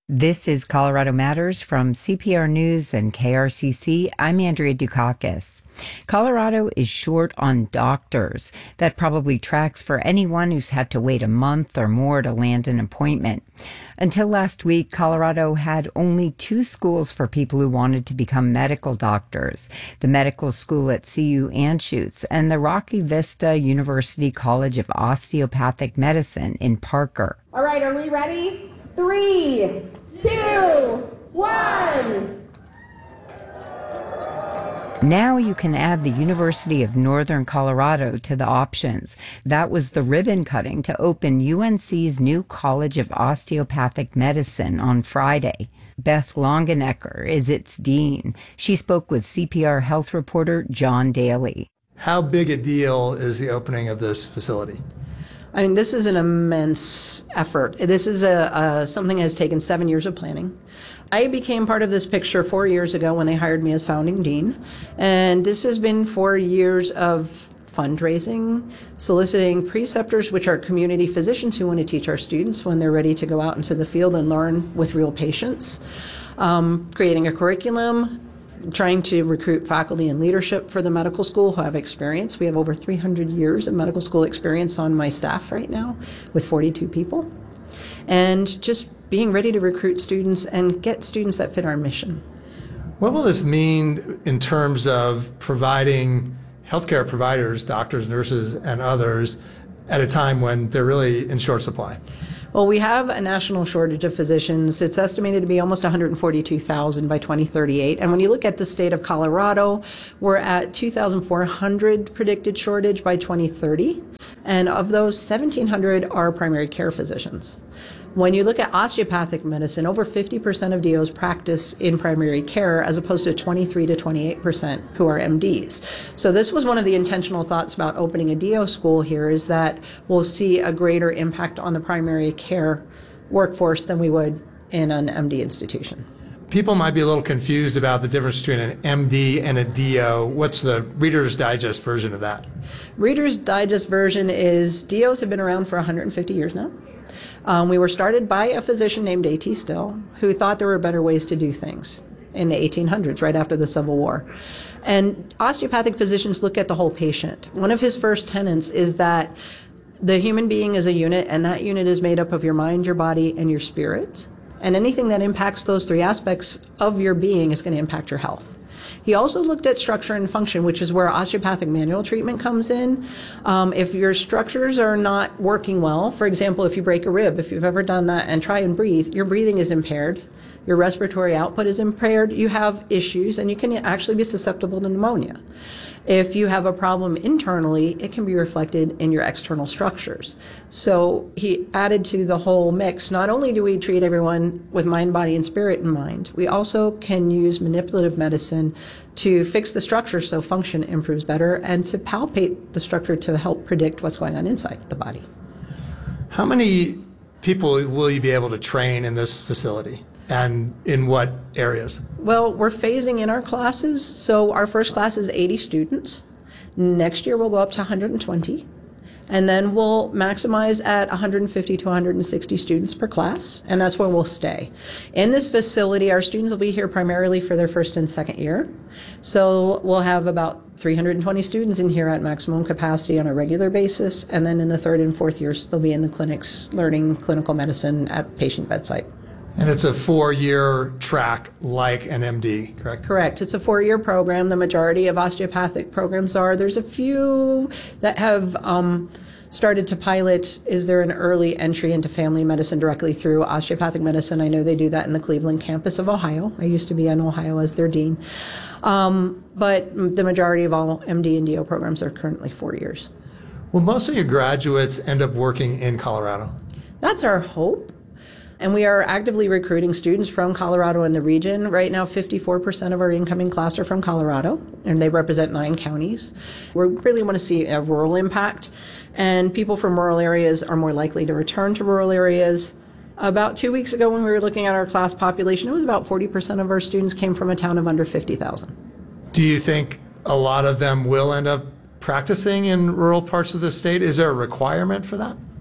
This is Colorado Matters from CPR News and KRCC. I'm Andrea Dukakis. Colorado is short on doctors. That probably tracks for anyone who's had to wait a month or more to land an appointment. Until last week, Colorado had only 2 schools for people who wanted to become medical doctors: the medical school at CU Anschutz and the Rocky Vista University College of Osteopathic Medicine in Parker. All right, are we ready? 3, 2, 1. Now you can add the University of Northern Colorado to the options. That was the ribbon cutting to open UNC's new College of Osteopathic Medicine on Friday. Beth Longenecker is its dean. She spoke with CPR health reporter John Daly. How big a deal is the opening of this facility? I mean, this is an immense effort. This is something that has taken 7 years of planning. I became part of this picture 4 years ago when they hired me as founding dean. And this has been 4 years of fundraising, soliciting preceptors, which are community physicians who want to teach our students when they're ready to go out into the field and learn with real patients, creating a curriculum, trying to recruit faculty and leadership for the medical school who have experience. We have over 300 years of medical school experience on my staff right now with 42 people. And just being ready to recruit students and get students that fit our mission. What will this mean in terms of providing healthcare providers, doctors, nurses, and others at a time when they're really in short supply? Well, we have a national shortage of physicians. It's estimated to be almost 142,000 by 2038. And when you look at the state of Colorado, we're at 2,400 predicted shortage by 2030. And of those, 1,700 are primary care physicians. When you look at osteopathic medicine, over 50% of DOs practice in primary care as opposed to 23 to 28% who are MDs. So this was one of the intentional thoughts about opening a DO school here, is that we'll see a greater impact on the primary care workforce than we would in an MD institution. People might be a little confused about the difference between an MD and a DO. What's the Reader's Digest version of that? Reader's Digest version is DOs have been around for 150 years now. We were started by a physician named A.T. Still, who thought there were better ways to do things in the 1800s, right after the Civil War. And osteopathic physicians look at the whole patient. One of his first tenets is that the human being is a unit, and that unit is made up of your mind, your body, and your spirit. And anything that impacts those 3 aspects of your being is going to impact your health. He also looked at structure and function, which is where osteopathic manual treatment comes in. If your structures are not working well, for example, if you break a rib, if you've ever done that and try and breathe, your breathing is impaired, your respiratory output is impaired, you have issues, and you can actually be susceptible to pneumonia. If you have a problem internally, it can be reflected in your external structures. So he added to the whole mix. Not only do we treat everyone with mind, body, and spirit in mind, we also can use manipulative medicine to fix the structure so function improves better, and to palpate the structure to help predict what's going on inside the body. How many people will you be able to train in this facility? And in what areas? Well, we're phasing in our classes. So our first class is 80 students. Next year we'll go up to 120. And then we'll maximize at 150 to 160 students per class. And that's where we'll stay. In this facility, our students will be here primarily for their first and second year. So we'll have about 320 students in here at maximum capacity on a regular basis. And then in the third and fourth years, they'll be in the clinics learning clinical medicine at patient bedside. And it's a 4-year track like an MD, correct? Correct. It's a 4-year program. The majority of osteopathic programs are. There's a few that have started to pilot. Is there an early entry into family medicine directly through osteopathic medicine? I know they do that in the Cleveland campus of Ohio. I used to be in Ohio as their dean. But the majority of all MD and DO programs are currently 4 years. Will most of your graduates end up working in Colorado? That's our hope. And we are actively recruiting students from Colorado and the region. Right now, 54% of our incoming class are from Colorado, and they represent 9 counties. We really want to see a rural impact, and people from rural areas are more likely to return to rural areas. About 2 weeks ago when we were looking at our class population, it was about 40% of our students came from a town of under 50,000. Do you think a lot of them will end up practicing in rural parts of the state? Is there a requirement for that?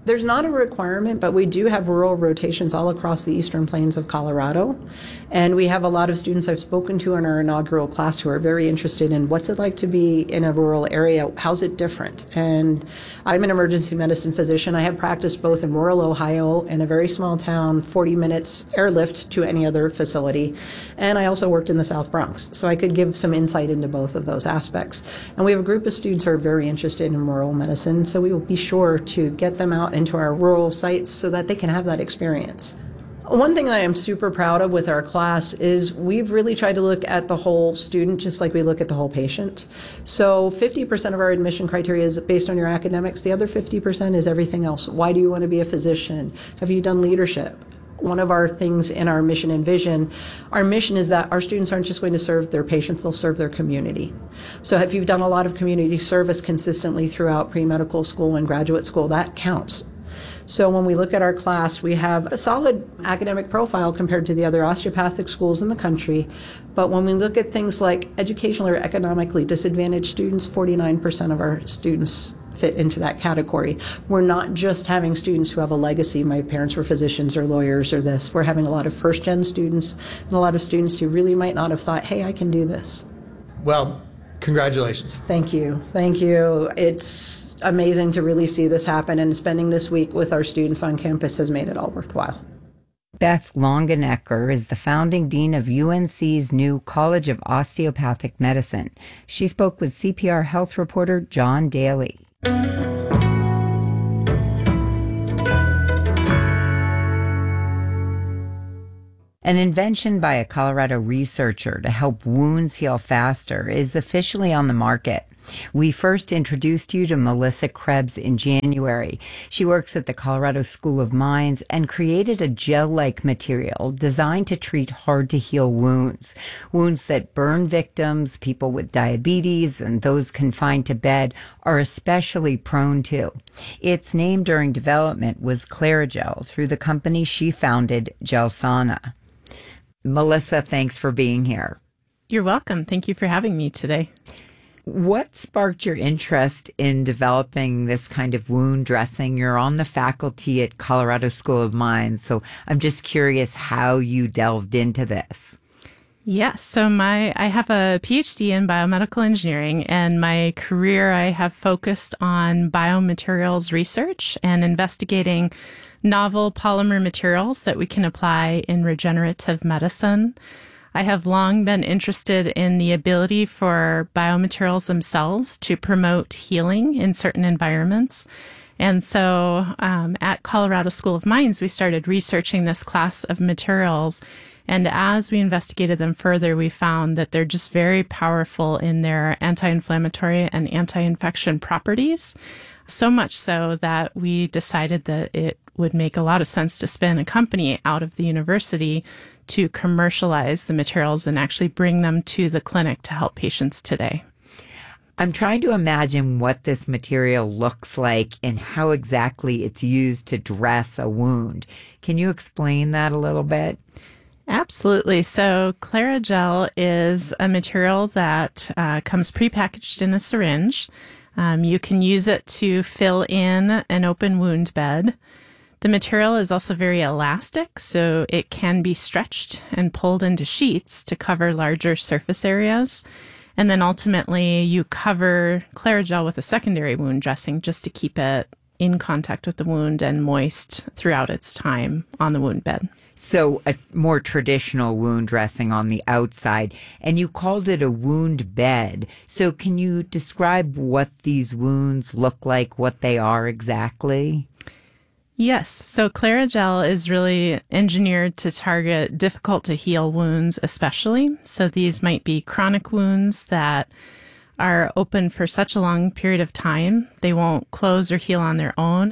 There's not a requirement, but we do have rural rotations all across the eastern plains of Colorado. And we have a lot of students I've spoken to in our inaugural class who are very interested in what's it like to be in a rural area? How's it different? And I'm an emergency medicine physician. I have practiced both in rural Ohio in a very small town, 40 minutes airlift to any other facility. And I also worked in the South Bronx. So I could give some insight into both of those aspects. And we have a group of students who are very interested in rural medicine. So we will be sure to get them out into our rural sites so that they can have that experience. One thing that I am super proud of with our class is we've really tried to look at the whole student just like we look at the whole patient. So 50% of our admission criteria is based on your academics. The other 50% is everything else. Why do you want to be a physician? Have you done leadership? One of our things in our mission and vision, our mission is that our students aren't just going to serve their patients, they'll serve their community. So if you've done a lot of community service consistently throughout pre-medical school and graduate school, that counts. So when we look at our class, we have a solid academic profile compared to the other osteopathic schools in the country. But when we look at things like educational or economically disadvantaged students, 49% of our students fit into that category. We're not just having students who have a legacy. My parents were physicians or lawyers or this. We're having a lot of first-gen students and a lot of students who really might not have thought, hey, I can do this. Well, congratulations. Thank you. Thank you. It's amazing to really see this happen, and spending this week with our students on campus has made it all worthwhile. Beth Longenecker is the founding dean of UNC's new College of Osteopathic Medicine. She spoke with CPR health reporter John Daly. An invention by a Colorado researcher to help wounds heal faster is officially on the market. We first introduced you to Melissa Krebs in January. She works at the Colorado School of Mines and created a gel-like material designed to treat hard-to-heal wounds that burn victims, people with diabetes, and those confined to bed are especially prone to. Its name during development was Clarigel through the company she founded, Gelsana. Melissa, thanks for being here. You're welcome. Thank you for having me today. What sparked your interest in developing this kind of wound dressing? You're on the faculty at Colorado School of Mines, so I'm just curious how you delved into this. Yes, so I have a PhD in biomedical engineering, and my career I have focused on biomaterials research and investigating novel polymer materials that we can apply in regenerative medicine. I have long been interested in the ability for biomaterials themselves to promote healing in certain environments. And so at Colorado School of Mines, we started researching this class of materials. And as we investigated them further, we found that they're just very powerful in their anti-inflammatory and anti-infection properties. So much so that we decided that it would make a lot of sense to spin a company out of the university to commercialize the materials and actually bring them to the clinic to help patients today. I'm trying to imagine what this material looks like and how exactly it's used to dress a wound. Can you explain that a little bit? Absolutely. So Clarigel is a material that comes prepackaged in a syringe. You can use it to fill in an open wound bed. The material is also very elastic, so it can be stretched and pulled into sheets to cover larger surface areas. And then ultimately, you cover Clarigel with a secondary wound dressing just to keep it in contact with the wound and moist throughout its time on the wound bed. So a more traditional wound dressing on the outside, and you called it a wound bed. So can you describe what these wounds look like, what they are exactly? Yes. So Clarigel is really engineered to target difficult to heal wounds especially. So these might be chronic wounds that are open for such a long period of time. They won't close or heal on their own.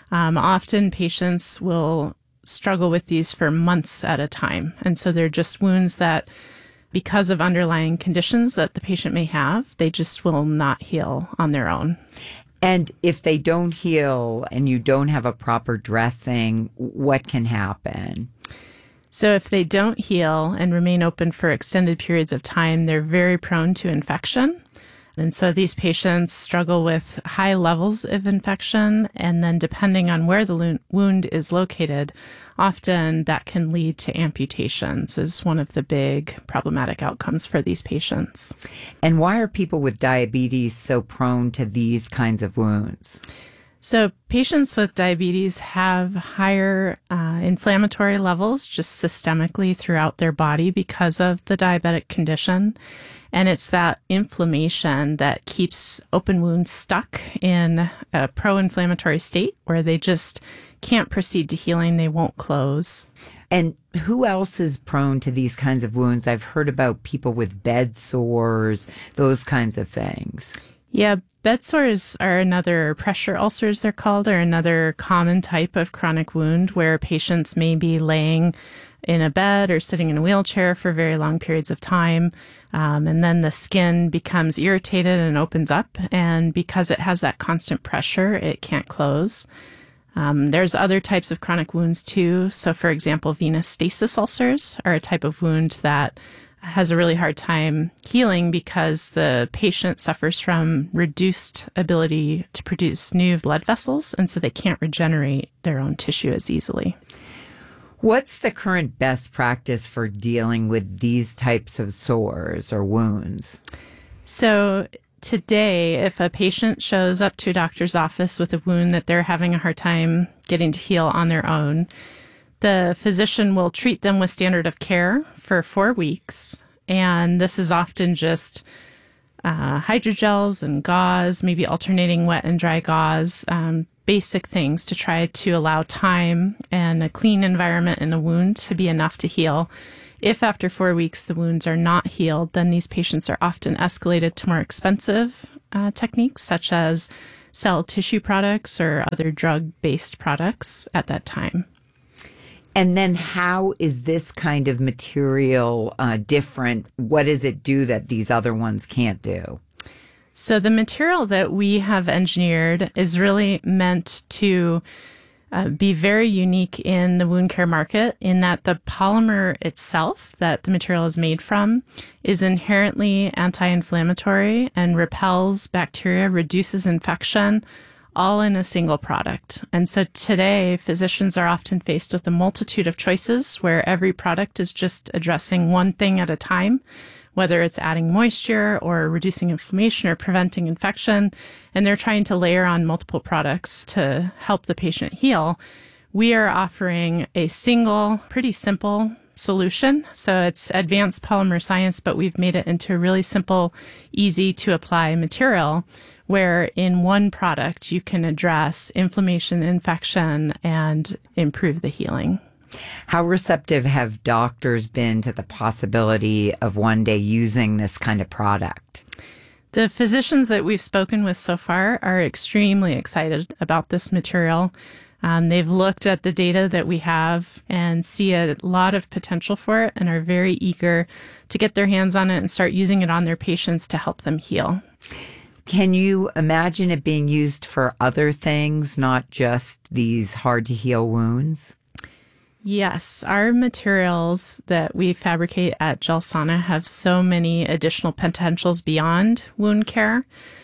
Often patients will struggle with these for months at a time. And so they're just wounds that, because of underlying conditions that the patient may have, they just will not heal on their own. And if they don't heal and you don't have a proper dressing, what can happen? So if they don't heal and remain open for extended periods of time, they're very prone to infection. And so these patients struggle with high levels of infection, and then depending on where the wound is located, often that can lead to amputations is one of the big problematic outcomes for these patients. And why are people with diabetes so prone to these kinds of wounds? So patients with diabetes have higher inflammatory levels just systemically throughout their body because of the diabetic condition. And it's that inflammation that keeps open wounds stuck in a pro-inflammatory state where they just can't proceed to healing. They won't close. And who else is prone to these kinds of wounds? I've heard about people with bed sores, those kinds of things. Yeah, bed sores are another, pressure ulcers they're called, are another common type of chronic wound where patients may be laying in a bed or sitting in a wheelchair for very long periods of time. And then the skin becomes irritated and opens up. And because it has that constant pressure, it can't close. There's other types of chronic wounds too. So for example, venous stasis ulcers are a type of wound that has a really hard time healing because the patient suffers from reduced ability to produce new blood vessels, and so they can't regenerate their own tissue as easily. What's the current best practice for dealing with these types of sores or wounds? So today, if a patient shows up to a doctor's office with a wound that they're having a hard time getting to heal on their own, the physician will treat them with standard of care for 4 weeks. And this is often just hydrogels and gauze, maybe alternating wet and dry gauze, basic things to try to allow time and a clean environment in the wound to be enough to heal. If after 4 weeks the wounds are not healed, then these patients are often escalated to more expensive techniques such as cell tissue products or other drug-based products at that time. And then how is this kind of material different? What does it do that these other ones can't do? So the material that we have engineered is really meant to be very unique in the wound care market in that the polymer itself that the material is made from is inherently anti-inflammatory and repels bacteria, reduces infection, all in a single product. And so today, physicians are often faced with a multitude of choices where every product is just addressing one thing at a time, whether it's adding moisture or reducing inflammation or preventing infection, and they're trying to layer on multiple products to help the patient heal. We are offering a single, pretty simple solution. So it's advanced polymer science, but we've made it into a really simple, easy to apply material where in one product you can address inflammation, infection, and improve the healing. How receptive have doctors been to the possibility of one day using this kind of product? The physicians that we've spoken with so far are extremely excited about this material. They've looked at the data that we have and see a lot of potential for it and are very eager to get their hands on it and start using it on their patients to help them heal. Can you imagine it being used for other things, not just these hard-to-heal wounds? Yes, our materials that we fabricate at Gelsana have so many additional potentials beyond wound care.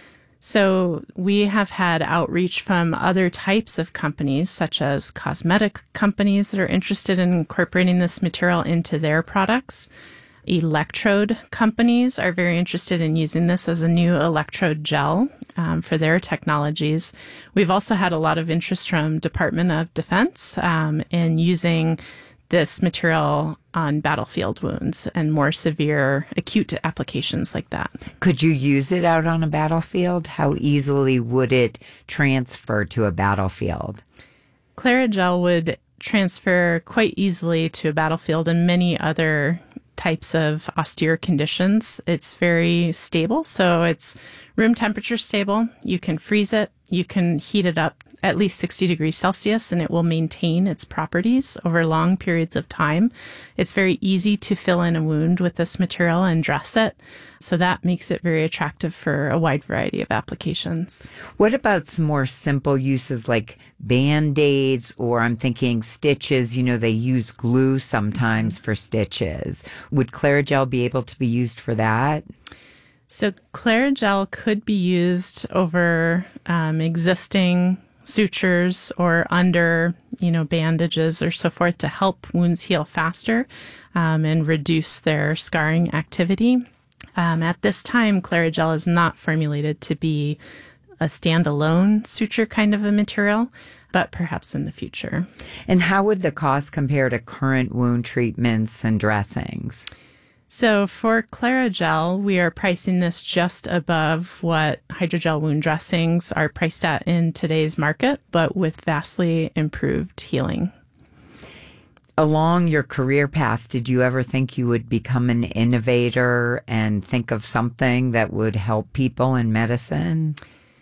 So we have had outreach from other types of companies, such as cosmetic companies that are interested in incorporating this material into their products. Electrode companies are very interested in using this as a new electrode gel for their technologies. We've also had a lot of interest from Department of Defense in using this material on battlefield wounds and more severe acute applications like that. Could you use it out on a battlefield? How easily would it transfer to a battlefield? Claragel would transfer quite easily to a battlefield and many other types of austere conditions. It's very stable, so it's room temperature stable. You can freeze it, you can heat it up at least 60 degrees Celsius, and it will maintain its properties over long periods of time. It's very easy to fill in a wound with this material and dress it, so that makes it very attractive for a wide variety of applications. What about some more simple uses like Band-Aids, or I'm thinking stitches? You know, they use glue sometimes for stitches. Would Claragel be able to be used for that? So Clarigel could be used over existing sutures or under, bandages or so forth to help wounds heal faster and reduce their scarring activity. At this time, Clarigel is not formulated to be a standalone suture kind of a material, but perhaps in the future. And how would the cost compare to current wound treatments and dressings? So for Clarigel, we are pricing this just above what hydrogel wound dressings are priced at in today's market, but with vastly improved healing. Along your career path, did you ever think you would become an innovator and think of something that would help people in medicine?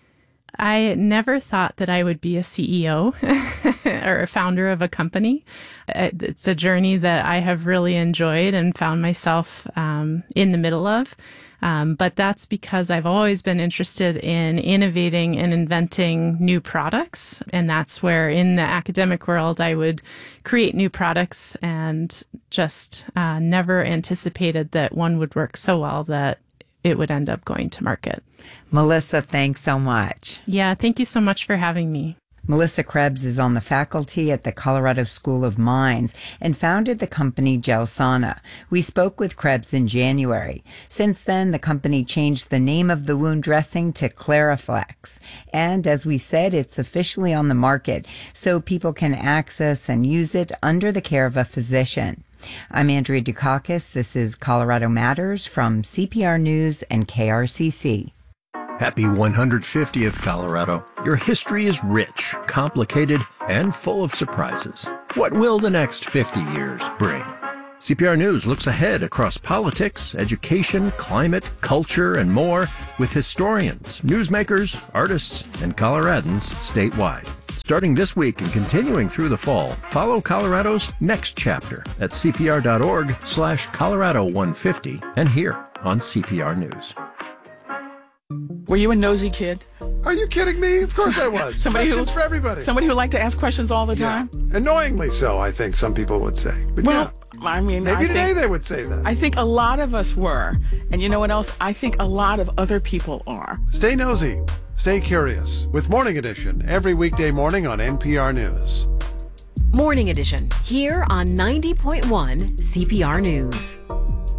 I never thought that I would be a CEO or a founder of a company. It's a journey that I have really enjoyed and found myself in the middle of. But that's because I've always been interested in innovating and inventing new products. And that's where in the academic world, I would create new products and just never anticipated that one would work so well that it would end up going to market. Melissa, thanks so much. Yeah, thank you so much for having me. Melissa Krebs is on the faculty at the Colorado School of Mines and founded the company Gelsana. We spoke with Krebs in January. Since then, the company changed the name of the wound dressing to Clariflex. And as we said, it's officially on the market, so people can access and use it under the care of a physician. I'm Andrea Dukakis. This is Colorado Matters from CPR News and KRCC. Happy 150th, Colorado. Your history is rich, complicated, and full of surprises. What will the next 50 years bring? CPR News looks ahead across politics, education, climate, culture, and more with historians, newsmakers, artists, and Coloradans statewide. Starting this week and continuing through the fall, follow Colorado's next chapter at cpr.org/Colorado150 and here on CPR News. Were you a nosy kid? Are you kidding me? Of course I was. Questions for everybody. Somebody who liked to ask questions all the time? Annoyingly so, I think some people would say. But maybe today they would say that. I think a lot of us were. And you know what else? I think a lot of other people are. Stay nosy. Stay curious with Morning Edition every weekday morning on NPR News. Morning Edition, here on 90.1 CPR News.